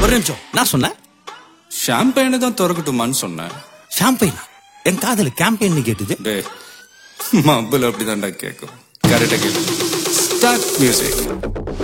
ஒரு நிமிஷம், நான் சொன்னேன் ஷாம்பெயினை தான் திறக்கட்டுமான்னு சொன்னேன். ஷாம்பெயினா? என் காதல கேம்பெயின் கேட்டுது. டே மబ్బுல அப்படிதான்டா கேட்கும். கரெக்டா கேட்டு ஸ்டார்ட் மியூசிக்.